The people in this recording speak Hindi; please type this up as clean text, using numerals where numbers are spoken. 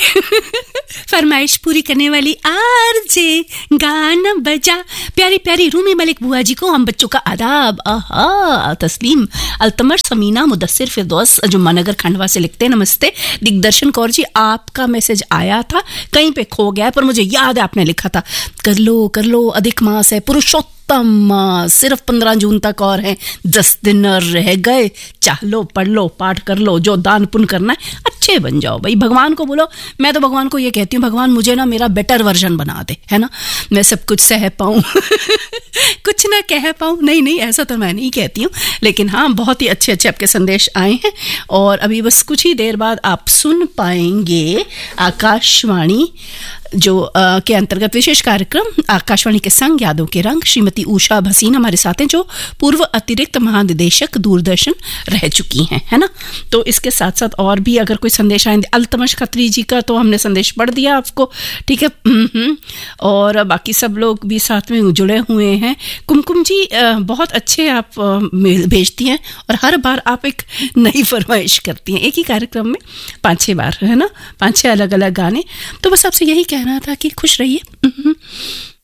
फरमाइश पूरी करने वाली आरजे गाना बजा। प्यारी प्यारी रूमी मलिक बुआ जी को हम बच्चों का आदाब। आहा, तस्लीम अल्तमर, समीना, मुदस्सिर, फिरदौस जुम्मानगर खंडवा से लिखते हैं नमस्ते। दिग्दर्शन कौर जी, आपका मैसेज आया था, कहीं पे खो गया, पर मुझे याद है आपने लिखा था कर लो अधिक मास है, पुरुषोत्तम सिर्फ 15 जून तक और है, 10 दिन और रह गए, चाह लो, पढ़ लो, पाठ कर लो, जो दान पुण्य करना है अच्छे बन जाओ भाई। भगवान को बोलो, मैं तो भगवान को ये कहती हूँ, भगवान मुझे ना मेरा बेटर वर्जन बना दे, है ना, मैं सब कुछ सह पाऊँ कुछ ना कह पाऊँ। नहीं ऐसा तो मैं नहीं कहती हूँ, लेकिन हाँ बहुत ही अच्छे अच्छे आपके संदेश आए हैं। और अभी बस कुछ ही देर बाद आप सुन पाएंगे आकाशवाणी के अंतर्गत विशेष कार्यक्रम आकाशवाणी के संग यादों के रंग। श्रीमती उषा भसीन हमारे साथ हैं, जो पूर्व अतिरिक्त महानिदेशक दूरदर्शन रह चुकी हैं, है ना। तो इसके साथ साथ और भी अगर कोई संदेश आएंगे, अल्तमश खत्री जी का तो हमने संदेश पढ़ दिया आपको, ठीक है। और बाकी सब लोग भी साथ में जुड़े हुए हैं। कुमकुम जी बहुत अच्छे आप भेजती हैं, और हर बार आप एक नई फरमाइश करती हैं, एक ही कार्यक्रम में 5-6 बार, है ना, 5-6 अलग अलग गाने। तो बस आपसे यही कहना था कि खुश रहिए।